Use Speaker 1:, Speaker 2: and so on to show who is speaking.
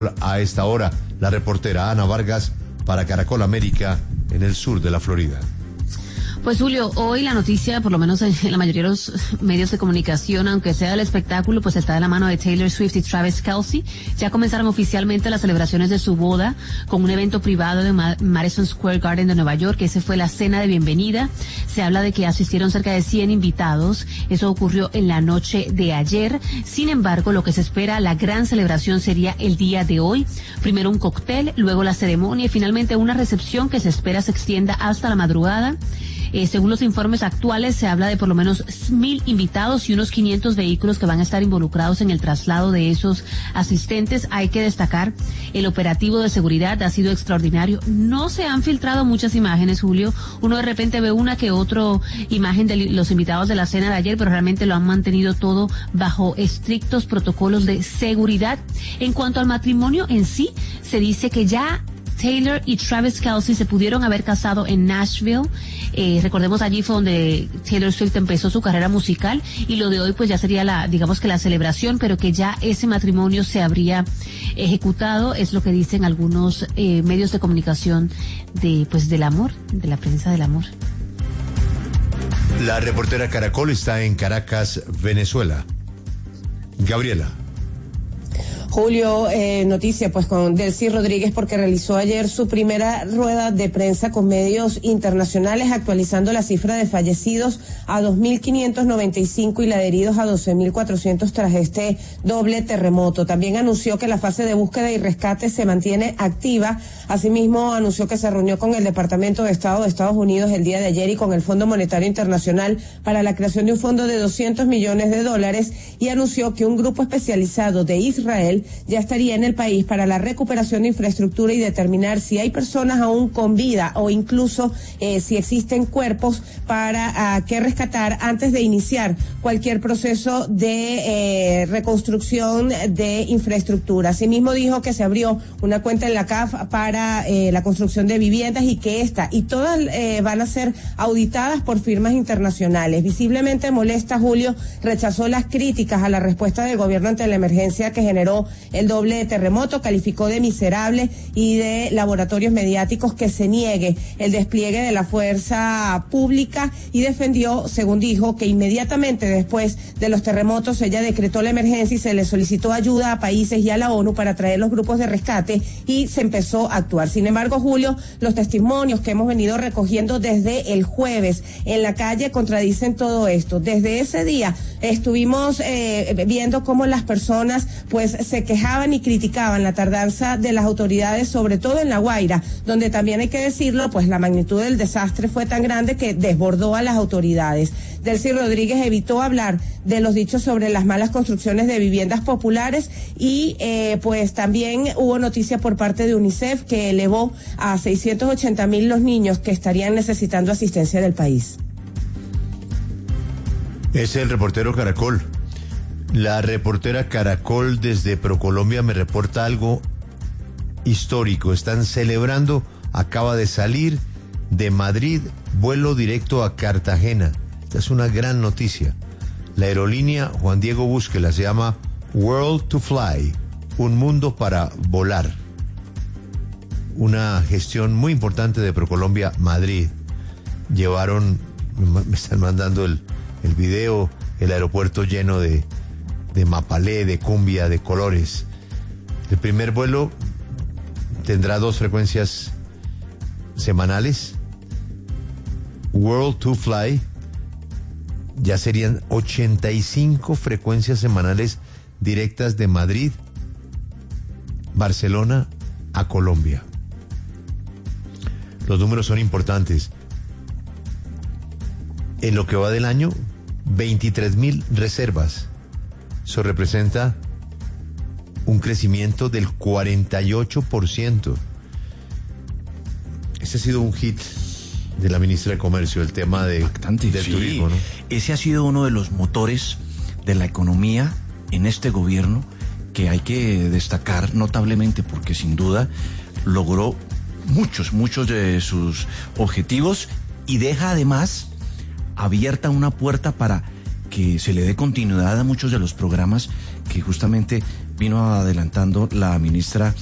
Speaker 1: A esta hora, la reportera Ana Vargas para Caracol América en el sur de la Florida.
Speaker 2: Pues Julio, hoy la noticia, por lo menos en la mayoría de los medios de comunicación, aunque sea el espectáculo, pues está de la mano de Taylor Swift y Travis Kelce. Ya comenzaron oficialmente las celebraciones de su boda con un evento privado de Madison Square Garden de Nueva York. Ese fue la cena de bienvenida. Se habla de que asistieron cerca de 100 invitados. Eso ocurrió en la noche de ayer. Sin embargo, lo que se espera, la gran celebración sería el día de hoy. Primero un cóctel, luego la ceremonia y finalmente una recepción que se espera se extienda hasta la madrugada. Según los informes actuales, se habla de por lo menos 1,000 invitados y unos 500 vehículos que van a estar involucrados en el traslado de esos asistentes. Hay que destacar, el operativo de seguridad ha sido extraordinario. No se han filtrado muchas imágenes, Julio. Uno de repente ve una que otra imagen de los invitados de la cena de ayer, pero realmente lo han mantenido todo bajo estrictos protocolos de seguridad. En cuanto al matrimonio en sí, se dice que ya Taylor y Travis Kelce se pudieron haber casado en Nashville. Recordemos, allí fue donde Taylor Swift empezó su carrera musical, y lo de hoy pues ya sería digamos que la celebración, pero que ya ese matrimonio se habría ejecutado, es lo que dicen algunos medios de comunicación del amor, de la prensa del amor.
Speaker 1: La reportera Caracol está en Caracas, Venezuela. Gabriela.
Speaker 3: Julio, noticia pues con Delcy Rodríguez, porque realizó ayer su primera rueda de prensa con medios internacionales, actualizando la cifra de fallecidos a 2.595 y la de heridos a 12.400 tras este doble terremoto. También anunció que la fase de búsqueda y rescate se mantiene activa. Asimismo, anunció que se reunió con el Departamento de Estado de Estados Unidos el día de ayer y con el Fondo Monetario Internacional para la creación de un fondo de $200 millones, y anunció que un grupo especializado de Israel ya estaría en el país para la recuperación de infraestructura y determinar si hay personas aún con vida o incluso si existen cuerpos para que rescatar antes de iniciar cualquier proceso de reconstrucción de infraestructura. Asimismo dijo que se abrió una cuenta en la CAF para la construcción de viviendas y que esta y todas van a ser auditadas por firmas internacionales. Visiblemente molesta, Julio, rechazó las críticas a la respuesta del gobierno ante la emergencia que generó el doble terremoto, calificó de miserable y de laboratorios mediáticos que se niegue el despliegue de la fuerza pública, y defendió, según dijo, que inmediatamente después de los terremotos ella decretó la emergencia y se le solicitó ayuda a países y a la ONU para traer los grupos de rescate y se empezó a actuar. Sin embargo, Julio, los testimonios que hemos venido recogiendo desde el jueves en la calle contradicen todo esto. Desde ese día estuvimos viendo cómo las personas pues se quejaban y criticaban la tardanza de las autoridades, sobre todo en La Guaira, donde también hay que decirlo, pues la magnitud del desastre fue tan grande que desbordó a las autoridades. Delcy Rodríguez evitó hablar de los dichos sobre las malas construcciones de viviendas populares y pues también hubo noticia por parte de UNICEF que elevó a 680,000 los niños que estarían necesitando asistencia del país.
Speaker 1: Es el reportero Caracol. La reportera Caracol desde ProColombia me reporta algo histórico. Están celebrando, acaba de salir de Madrid, vuelo directo a Cartagena. Esta es una gran noticia. La aerolínea Juan Diego Búsquela se llama World to Fly, un mundo para volar. Una gestión muy importante de ProColombia Madrid. Llevaron, me están mandando el video, el aeropuerto lleno de mapalé, de cumbia, de colores. El primer vuelo tendrá 2 frecuencias semanales. World to Fly, ya serían 85 frecuencias semanales directas de Madrid, Barcelona a Colombia. Los números son importantes. En lo que va del año, 23,000 reservas. Eso representa un crecimiento del 48%. Ese ha sido un hit de la ministra de Comercio, el tema del turismo, ¿no?
Speaker 4: Ese ha sido uno de los motores de la economía en este gobierno, que hay que destacar notablemente porque sin duda logró muchos de sus objetivos y deja además abierta una puerta para que se le dé continuidad a muchos de los programas que justamente vino adelantando la ministra